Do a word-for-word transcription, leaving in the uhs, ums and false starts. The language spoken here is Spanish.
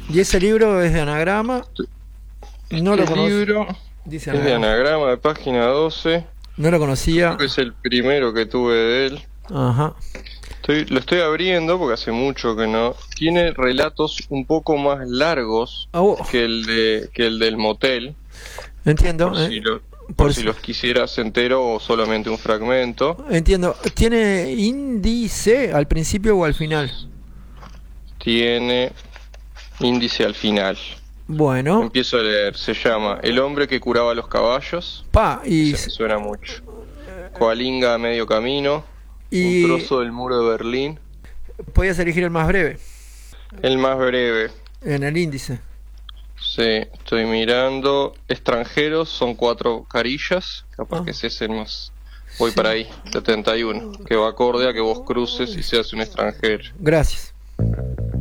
¿Y ese libro es de anagrama? No lo Este conozco. libro Dice es de anagrama. anagrama de página doce. No lo Creo conocía. que es el primero que tuve de él. Ajá. Estoy, lo estoy abriendo porque hace mucho que no. Tiene relatos un poco más largos Ah, oh, que el de que el del motel, entiendo. por si eh, lo, por por si si- los quisieras entero o solamente un fragmento. Entiendo. ¿Tiene índice al principio o al final? Tiene índice al final. Bueno. Empiezo a leer. Se llama El hombre que curaba los caballos. Pa, y, Ese me suena mucho. Coalinga a medio camino. Un y trozo del muro de Berlín. podías elegir el más breve El más breve. en el índice. Sí, estoy mirando. Extranjeros son cuatro carillas. Capaz Ah, que ese es el más. Voy sí. para ahí, setenta y uno. Que va acorde a que vos cruces y seas un extranjero. Gracias.